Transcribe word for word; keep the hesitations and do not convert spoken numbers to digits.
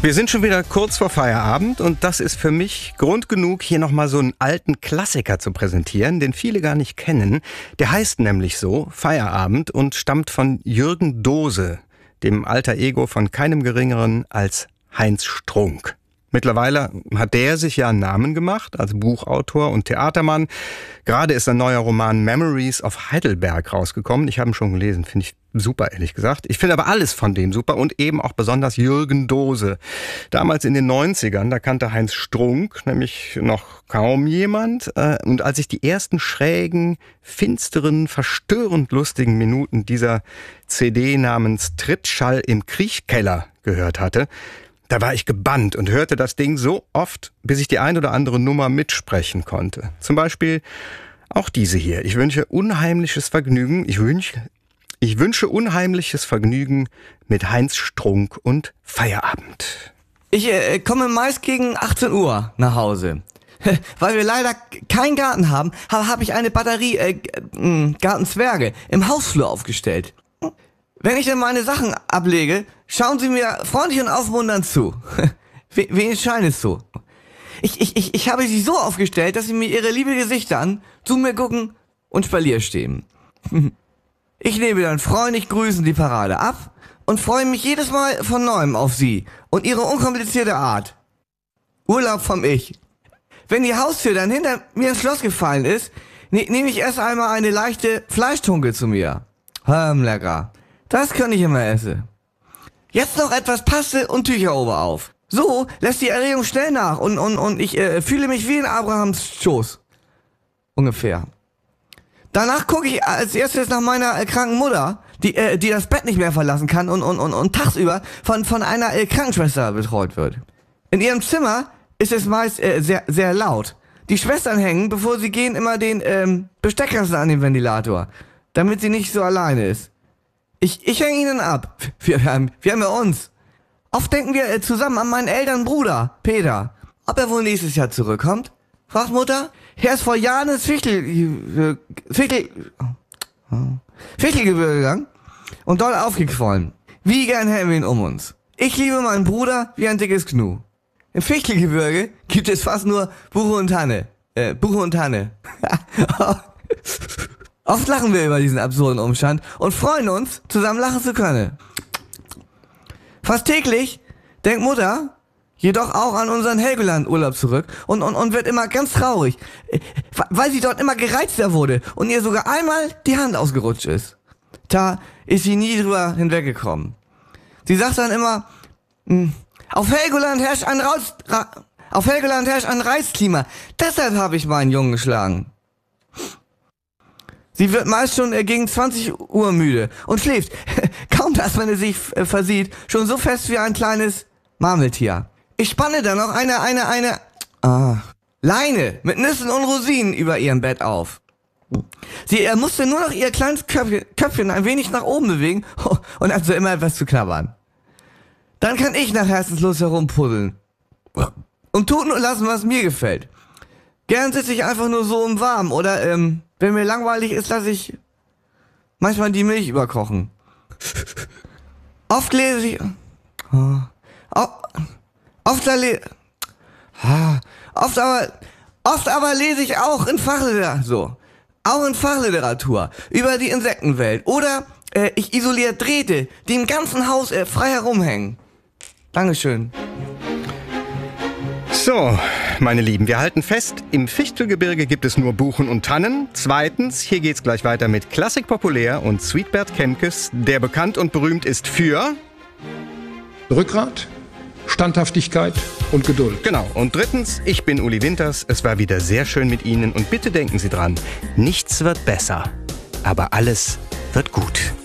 Wir sind schon wieder kurz vor Feierabend und das ist für mich Grund genug, hier nochmal so einen alten Klassiker zu präsentieren, den viele gar nicht kennen. Der heißt nämlich so, Feierabend, und stammt von Jürgen Dose, dem Alter Ego von keinem Geringeren als Heinz Strunk. Mittlerweile hat der sich ja einen Namen gemacht als Buchautor und Theatermann. Gerade ist ein neuer Roman Memories of Heidelberg rausgekommen. Ich habe ihn schon gelesen, finde ich super, ehrlich gesagt. Ich finde aber alles von dem super und eben auch besonders Jürgen Dose. Damals in den neunzigern, da kannte Heinz Strunk nämlich noch kaum jemand. Und als ich die ersten schrägen, finsteren, verstörend lustigen Minuten dieser C D namens Trittschall im Kriechkeller gehört hatte, da war ich gebannt und hörte das Ding so oft, bis ich die ein oder andere Nummer mitsprechen konnte. Zum Beispiel auch diese hier. Ich wünsche unheimliches Vergnügen. Ich wünsche, ich wünsche unheimliches Vergnügen mit Heinz Strunk und Feierabend. Ich äh, komme meist gegen achtzehn Uhr nach Hause. Weil wir leider keinen Garten haben, habe hab ich eine Batterie äh, äh, Gartenzwerge im Hausflur aufgestellt. Wenn ich dann meine Sachen ablege, schauen sie mir freundlich und aufmunternd zu. Wen scheint es so? Ich, ich, ich, ich habe sie so aufgestellt, dass sie mir ihre liebe Gesichter an, zu mir gucken und Spalier stehen. Ich nehme dann freundlich grüßend die Parade ab und freue mich jedes Mal von Neuem auf sie und ihre unkomplizierte Art. Urlaub vom Ich. Wenn die Haustür dann hinter mir ins Schloss gefallen ist, ne, nehme ich erst einmal eine leichte Fleischtunke zu mir. Hm, lecker. Das kann ich immer essen. Jetzt noch etwas Paste und Tücher obenauf. So lässt die Erregung schnell nach und, und, und ich äh, fühle mich wie in Abrahams Schoß. Ungefähr. Danach gucke ich als erstes nach meiner äh, kranken Mutter, die, äh, die das Bett nicht mehr verlassen kann und, und, und, und tagsüber von, von einer äh, Krankenschwester betreut wird. In ihrem Zimmer ist es meist äh, sehr, sehr laut. Die Schwestern hängen, bevor sie gehen, immer den ähm, Besteckkasten an den Ventilator, damit sie nicht so alleine ist. Ich, ich hänge ihnen ab. Wir, wir, haben, wir haben ja uns. Oft denken wir äh, zusammen an meinen älteren Bruder, Peter. Ob er wohl nächstes Jahr zurückkommt? Fragt Mutter. Er ist vor Jahren ins Fichtel, äh, Fichtel, oh, Fichtelgebirge gegangen und dort aufgequollen. Wie gern hätten wir ihn um uns. Ich liebe meinen Bruder wie ein dickes Knu. Im Fichtelgebirge gibt es fast nur Buche und Tanne. Äh, Buche und Tanne. Oft lachen wir über diesen absurden Umstand und freuen uns, zusammen lachen zu können. Fast täglich denkt Mutter jedoch auch an unseren Helgoland-Urlaub zurück und, und, und wird immer ganz traurig, weil sie dort immer gereizter wurde und ihr sogar einmal die Hand ausgerutscht ist. Da ist sie nie drüber hinweggekommen. Sie sagt dann immer, auf Helgoland herrscht ein Raus, Ra, auf Helgoland herrscht ein Reizklima, deshalb habe ich meinen Jungen geschlagen. Sie wird meist schon äh, gegen zwanzig Uhr müde und schläft, kaum dass man es sich äh, versieht, schon so fest wie ein kleines Marmeltier. Ich spanne dann noch eine, eine, eine ah, Leine mit Nüssen und Rosinen über ihrem Bett auf. Sie äh, musste nur noch ihr kleines Köpfchen, Köpfchen ein wenig nach oben bewegen und hat so immer etwas zu knabbern. Dann kann ich nach Herzenslust herumpuddeln und tun und lassen, was mir gefällt. Gern sitze ich einfach nur so im Warmen oder ähm, wenn mir langweilig ist, lasse ich manchmal die Milch überkochen. Oft lese ich... Oh, oft, le, oft, aber, oft aber lese ich auch in Fachliteratur, so, auch in Fachliteratur über die Insektenwelt. Oder äh, ich isoliere Drähte, die im ganzen Haus äh, frei herumhängen. Dankeschön. So, meine Lieben, wir halten fest, im Fichtelgebirge gibt es nur Buchen und Tannen. Zweitens, hier geht's gleich weiter mit Klassik populär und Sweetbert Kemkes, der bekannt und berühmt ist für... Rückgrat, Standhaftigkeit und Geduld. Genau. Und drittens, ich bin Uli Winters. Es war wieder sehr schön mit Ihnen und bitte denken Sie dran, nichts wird besser, aber alles wird gut.